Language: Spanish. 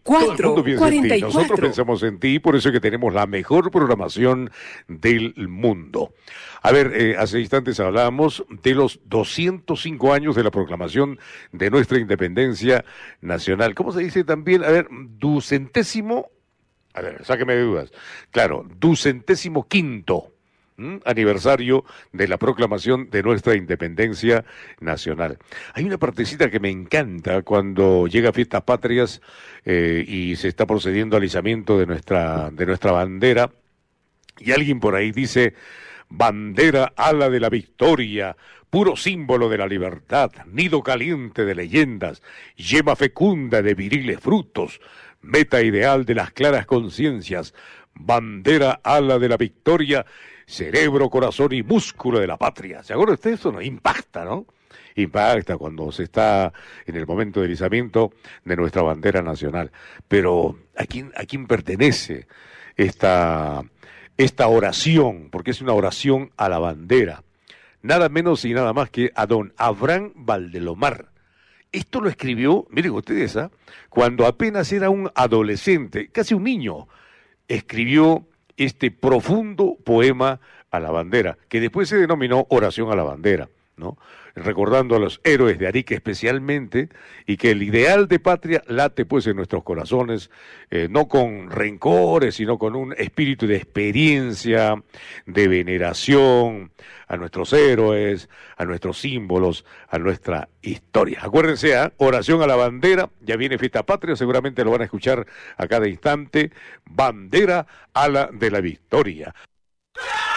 Todo el mundo piensa en ti, nosotros 4:44. pensamos en ti, por eso es que tenemos la mejor programación del mundo. A ver, hace instantes hablábamos de los 205 años de la proclamación de nuestra independencia nacional. ¿Cómo se dice también? A ver, ducentésimo, a ver, sáqueme de dudas. Claro, 205º aniversario de la proclamación de nuestra independencia nacional. Hay una partecita que me encanta cuando llega a Fiestas Patrias y se está procediendo al izamiento de nuestra bandera y alguien por ahí dice: bandera ala de la victoria, puro símbolo de la libertad, nido caliente de leyendas, yema fecunda de viriles frutos, meta ideal de las claras conciencias, bandera ala de la victoria, cerebro, corazón y músculo de la patria. ¿Se acuerda usted de eso? ¿No? Impacta, ¿no? Impacta cuando se está en el momento del izamiento de nuestra bandera nacional. Pero ¿a quién pertenece esta oración? Porque es una oración a la bandera. Nada menos y nada más que a don Abraham Valdelomar. Esto lo escribió, miren ustedes, cuando apenas era un adolescente, casi un niño, escribió este profundo poema a la bandera, que después se denominó Oración a la Bandera, ¿no? Recordando a los héroes de Arica especialmente, y que el ideal de patria late pues en nuestros corazones, no con rencores, sino con un espíritu de experiencia, de veneración a nuestros héroes, a nuestros símbolos, a nuestra historia. Acuérdense, Oración a la Bandera, ya viene Fiesta Patria, seguramente lo van a escuchar a cada instante, bandera ala de la victoria.